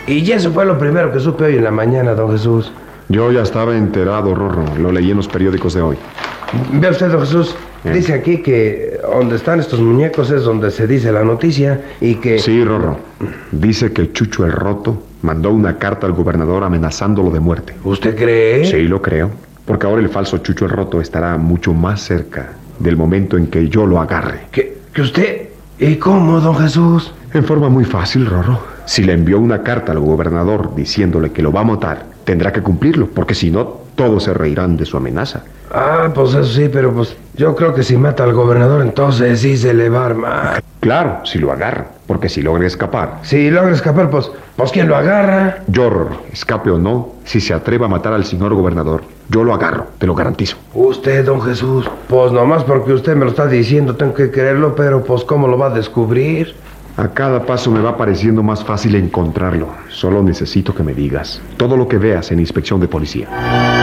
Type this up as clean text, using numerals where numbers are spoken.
Y eso fue lo primero que supe hoy en la mañana, don Jesús. Yo ya estaba enterado, Rorro. Lo leí en los periódicos de hoy. Vea usted, don Jesús, dice aquí que donde están estos muñecos es donde se dice la noticia y que... Sí, Rorro. Dice que el Chucho el Roto mandó una carta al gobernador amenazándolo de muerte. ¿Usted cree? Sí, lo creo. Porque ahora el falso Chucho el Roto estará mucho más cerca del momento en que yo lo agarre. ¿Que usted? ¿Y cómo, don Jesús? En forma muy fácil, Rorro. Si le envió una carta al gobernador diciéndole que lo va a matar, tendrá que cumplirlo, porque si no, todos se reirán de su amenaza. Ah, pues eso sí, pero pues yo creo que si mata al gobernador, entonces sí se le va a armar. Claro, si lo agarra, porque si logra escapar. Si logra escapar, pues ¿quién lo agarra? Yo, Rorro, escape o no, si se atreva a matar al señor gobernador, yo lo agarro, te lo garantizo. Usted, don Jesús, pues nomás porque usted me lo está diciendo tengo que creerlo, pero pues ¿cómo lo va a descubrir? A cada paso me va pareciendo más fácil encontrarlo. Solo necesito que me digas todo lo que veas en inspección de policía.